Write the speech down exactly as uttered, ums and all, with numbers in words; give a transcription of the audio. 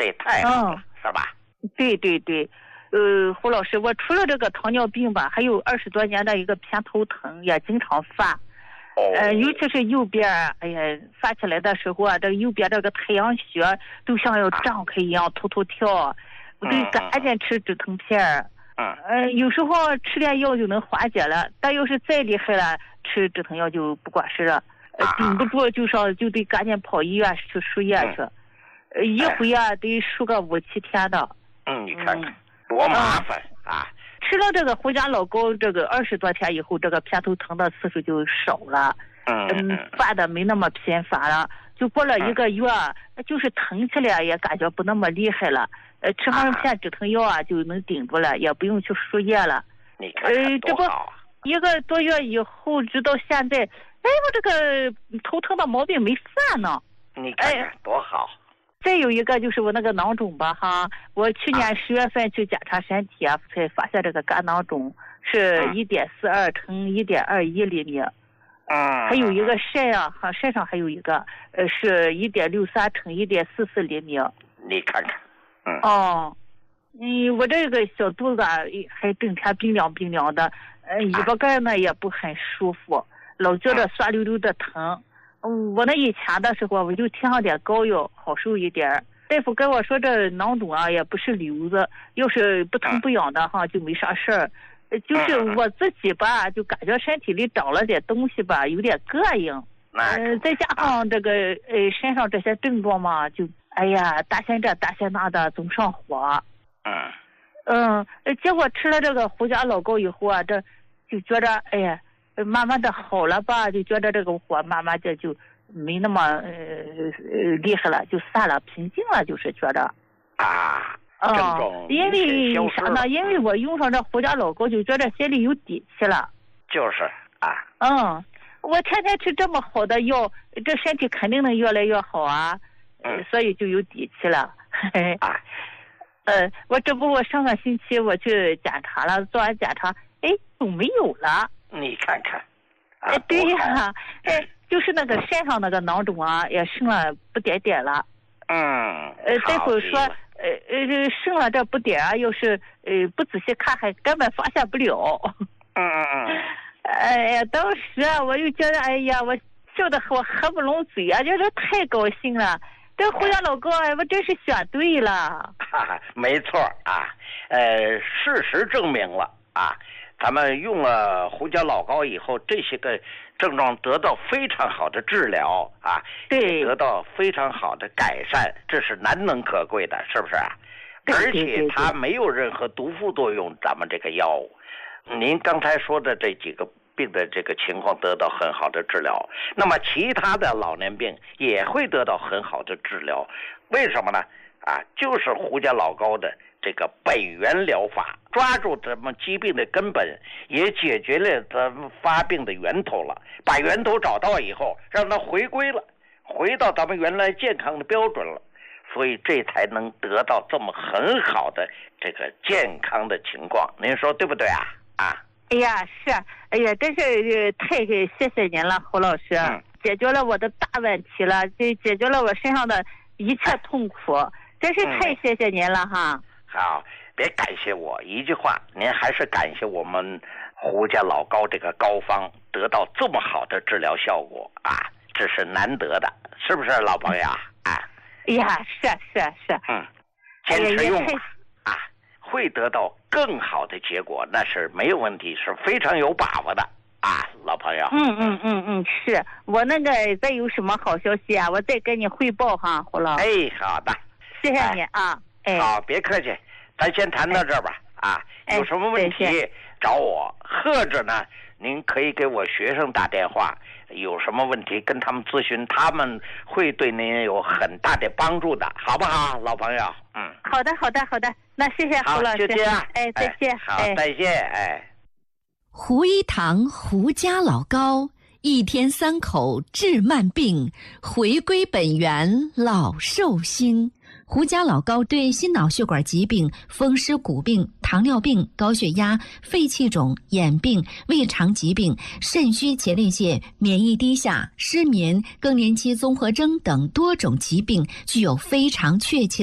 这太好了，嗯、是吧？ 对对对，呃，胡老师，我除了这个糖尿病吧，还有二十多年的一个偏头疼也经常发。呃，尤其是右边，哎呀，发起来的时候啊，这右边这个太阳穴都像要张开一样，突突跳，我得赶紧吃止疼片儿。 嗯， 呃，有时候吃点药就能缓解了，但要是再厉害了，吃止疼药就不管事了。呃，顶不住就上就得赶紧跑医院去输液去，呃，一回啊得输个五七天的。 嗯，你看看多麻烦啊！ 吃了这个胡家老膏，这个二十多天以后，这个偏头疼的次数就少了， 嗯嗯，发的没那么频繁了。就过了一个月，嗯、就是疼起来也感觉不那么厉害了。呃，吃上片止疼药啊，就能顶住了，也不用去输液了。 你看看多好啊！ 呃，这不一个多月以后，直到现在，哎，我这个头疼的毛病没散呢。 你看看多好。哎， 再有一个就是我那个囊肿吧，哈，我去年十月份去检查身体啊，才发现这个肝囊肿是一点四二乘一点二一厘米， 嗯， 还有一个肾啊，哈，肾上还有一个，呃，是一点六三乘一点四四厘米。 你看看，嗯， 哦，嗯，我这个小肚子啊，还整天冰凉冰凉的，呃，尾巴盖呢也不很舒服，老觉得酸溜溜的疼。嗯，我那以前的时候，我就贴上点膏药，好受一点。大夫跟我说，这囊肿啊也不是瘤子，要是不疼不痒的哈，就没啥事儿。就是我自己吧，就感觉身体里长了点东西吧，有点膈应。嗯、呃，再加上这个呃身上这些症状嘛，就哎呀担心这担心那的，总上火。 嗯嗯，结果吃了这个胡家老膏以后啊，这就觉得哎呀。慢慢的好了吧，就觉得这个火慢慢的就没那么呃呃厉害了，就散了，平静了，就是觉得啊， 症状因为啥呢？因为我用上这胡家老膏，就觉得心里有底气了。 就是啊。 嗯，我天天吃这么好的药，这身体肯定能越来越好啊。 嗯， 所以就有底气了。 啊， 呃，我这不我上个星期我去检查了，做完检查，哎，都没有了。 你看看， 哎、啊，对呀，哎，就是那个肾上那个囊肿啊，也剩了不点点了。 嗯， 呃，大夫说，呃呃，剩了这不点啊，要是呃不仔细看，还根本发现不了。 嗯嗯嗯。 哎呀，当时啊，我就觉得，哎呀，我笑得我合不拢嘴啊，觉得太高兴了。这胡家老膏，哎，我真是选对了。 哈哈，没错啊，呃，事实证明了啊。咱们用了胡椒老膏以后，这些个症状得到非常好的治疗啊， 对， 得到非常好的改善，这是难能可贵的，是不是啊？而且它没有任何毒副作用，咱们这个药物，您刚才说的这几个病的这个情况得到很好的治疗，那么其他的老年病也会得到很好的治疗，为什么呢？啊，就是胡椒老膏的这个本源疗法，抓住咱们疾病的根本，也解决了咱们发病的源头了。把源头找到以后，让它回归了，回到咱们原来健康的标准了，所以这才能得到这么很好的这个健康的情况。您说对不对啊？啊？ 哎呀，是，哎呀，真是太谢谢您了，胡老师，嗯、解决了我的大问题了，就解决了我身上的一切痛苦。哎，真是太谢谢您了哈！ 嗯、好，别感谢我一句话，您还是感谢我们胡家老膏这个膏方得到这么好的治疗效果啊，这是难得的，是不是老朋友啊？ 哎呀，是是是， 嗯，坚持用吧、哎、啊，会得到更好的结果，那是没有问题，是非常有把握的啊，老朋友。 嗯嗯嗯嗯，是我那个再有什么好消息啊，我再跟你汇报哈，胡老。 哎，好的。 谢谢你啊！哎， 好，别客气，咱先谈到这儿吧。哎、啊，有什么问题找我，或者呢，您可以给我学生打电话，有什么问题跟他们咨询，他们会对您有很大的帮助的，好不好，老朋友？嗯， 好的，好的，好的，那谢谢胡老师， 就这样， 哎，再见， 哎、好，再见，哎。 胡一堂胡家老膏，一天三口治慢病，回归本源老寿星。胡家老膏对心脑血管疾病、风湿骨病、糖尿病、高血压、肺气肿、眼病、胃肠疾病、肾虚前列腺、免疫低下、失眠、更年期综合征等多种疾病具有非常确切